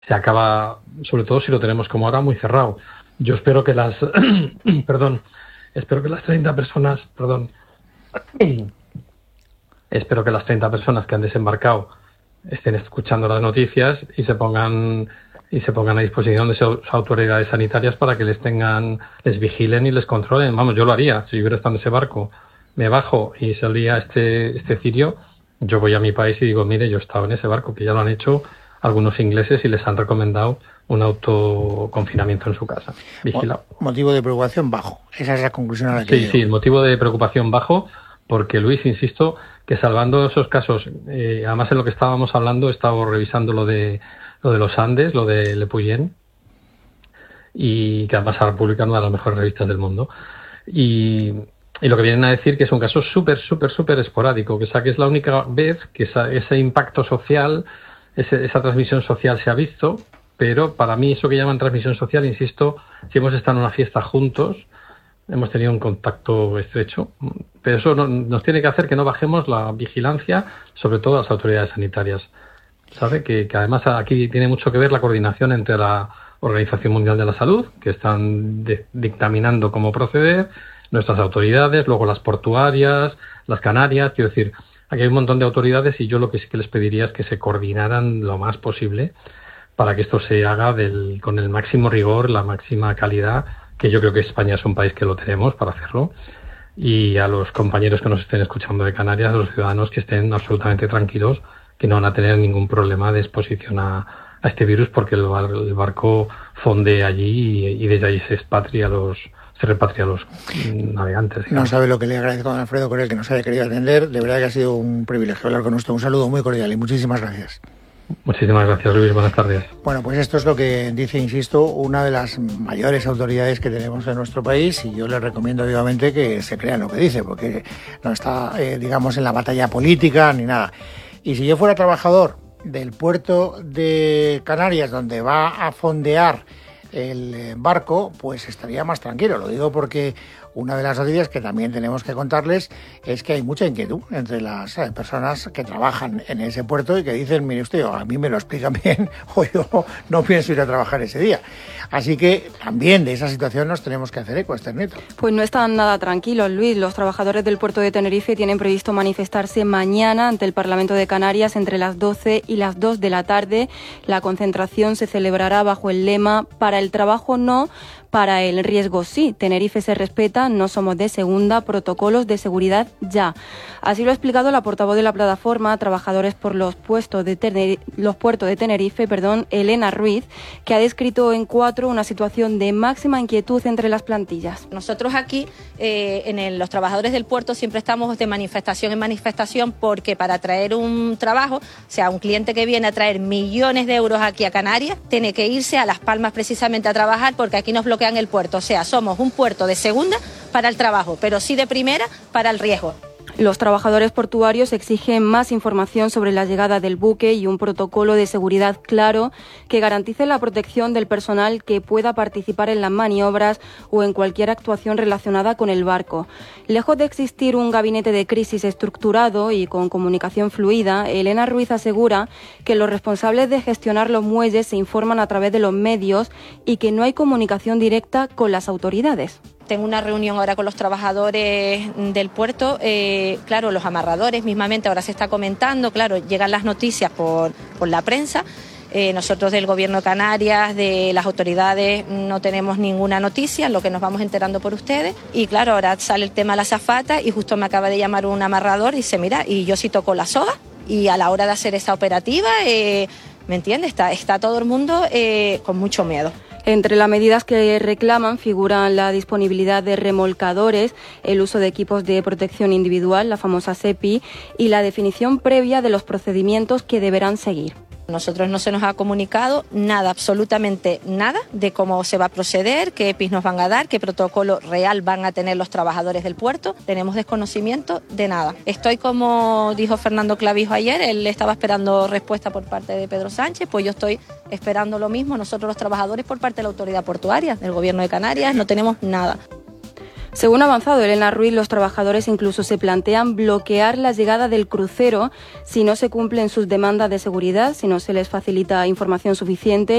se acaba, sobre todo si lo tenemos como ahora muy cerrado. Yo espero que las espero que las 30 personas, espero que las 30 personas que han desembarcado estén escuchando las noticias y se pongan a disposición de sus autoridades sanitarias para que les vigilen y les controlen. Vamos, yo lo haría. Si yo hubiera estado en ese barco, me bajo y salía este cirio, yo voy a mi país y digo, mire, yo he estado en ese barco, que ya lo han hecho algunos ingleses y les han recomendado un autoconfinamiento en su casa, vigilado. Motivo de preocupación bajo. Esa es la conclusión a la que llego. Sí, el motivo de preocupación bajo, porque Luis, insisto, que salvando esos casos, además en lo que estábamos hablando, he estado revisando lo de los Andes, lo de Le Puyen, y que además ha publicado una de las mejores revistas del mundo. Y lo que vienen a decir que es un caso súper esporádico, que es la única vez que ese impacto social, esa transmisión social se ha visto, pero para mí eso que llaman transmisión social, insisto, si hemos estado en una fiesta juntos, hemos tenido un contacto estrecho, pero eso nos tiene que hacer que no bajemos la vigilancia, sobre todo las autoridades sanitarias. ¿Sabe? Que además aquí tiene mucho que ver la coordinación entre la Organización Mundial de la Salud, que están dictaminando cómo proceder, nuestras autoridades, luego las portuarias, las canarias. Quiero decir, aquí hay un montón de autoridades y yo lo que sí que les pediría es que se coordinaran lo más posible para que esto se haga con el máximo rigor, la máxima calidad, que yo creo que España es un país que lo tenemos para hacerlo. Y a los compañeros que nos estén escuchando de Canarias, a los ciudadanos, que estén absolutamente tranquilos, que no van a tener ningún problema de exposición a este virus, porque el barco fonde allí y desde allí se repatria a los navegantes. No sabe lo que le agradezco a don Alfredo Corel que nos haya querido atender. De verdad que ha sido un privilegio hablar con usted. Un saludo muy cordial y muchísimas gracias. Muchísimas gracias, Luis. Buenas tardes. Bueno, pues esto es lo que dice, insisto, una de las mayores autoridades que tenemos en nuestro país, y yo le recomiendo vivamente que se crean lo que dice, porque no está, digamos, en la batalla política ni nada. Y si yo fuera trabajador del puerto de Canarias, donde va a fondear el barco, pues estaría más tranquilo. Lo digo porque una de las noticias que también tenemos que contarles es que hay mucha inquietud entre las personas que trabajan en ese puerto y que dicen, mire usted, a mí me lo explican bien o yo no pienso ir a trabajar ese día. Así que también de esa situación nos tenemos que hacer eco, Esternito. Pues no están nada tranquilos, Luis. Los trabajadores del puerto de Tenerife tienen previsto manifestarse mañana ante el Parlamento de Canarias entre las 12 y las 2 de la tarde. La concentración se celebrará bajo el lema "Para el trabajo no, para el riesgo sí. Tenerife se respeta, no somos de segunda, protocolos de seguridad ya". Así lo ha explicado la portavoz de la plataforma Trabajadores por los puertos de Tenerife, Elena Ruiz, que ha descrito en Cuatro una situación de máxima inquietud entre las plantillas. Nosotros aquí, los trabajadores del puerto, siempre estamos de manifestación en manifestación, porque para traer un trabajo, o sea, un cliente que viene a traer millones de euros aquí a Canarias, tiene que irse a Las Palmas precisamente a trabajar, porque aquí nos bloquean el puerto. O sea, somos un puerto de segunda para el trabajo, pero sí de primera para el riesgo. Los trabajadores portuarios exigen más información sobre la llegada del buque y un protocolo de seguridad claro que garantice la protección del personal que pueda participar en las maniobras o en cualquier actuación relacionada con el barco. Lejos de existir un gabinete de crisis estructurado y con comunicación fluida, Elena Ruiz asegura que los responsables de gestionar los muelles se informan a través de los medios y que no hay comunicación directa con las autoridades. Tengo una reunión ahora con los trabajadores del puerto, claro, los amarradores mismamente, ahora se está comentando, claro, llegan las noticias por la prensa. Nosotros del Gobierno de Canarias, de las autoridades, no tenemos ninguna noticia, lo que nos vamos enterando por ustedes. Y claro, ahora sale el tema de la azafata y justo me acaba de llamar un amarrador y dice, mira, y yo sí toco la soga, y a la hora de hacer esa operativa, ¿me entiendes? Está todo el mundo con mucho miedo. Entre las medidas que reclaman figuran la disponibilidad de remolcadores, el uso de equipos de protección individual, la famosa SEPI, y la definición previa de los procedimientos que deberán seguir. Nosotros no se nos ha comunicado nada, absolutamente nada, de cómo se va a proceder, qué EPIs nos van a dar, qué protocolo real van a tener los trabajadores del puerto. Tenemos desconocimiento de nada. Estoy, como dijo Fernando Clavijo ayer, él estaba esperando respuesta por parte de Pedro Sánchez, pues yo estoy esperando lo mismo. Nosotros los trabajadores por parte de la autoridad portuaria, del Gobierno de Canarias, no tenemos nada. Según ha avanzado Elena Ruiz, los trabajadores incluso se plantean bloquear la llegada del crucero si no se cumplen sus demandas de seguridad, si no se les facilita información suficiente.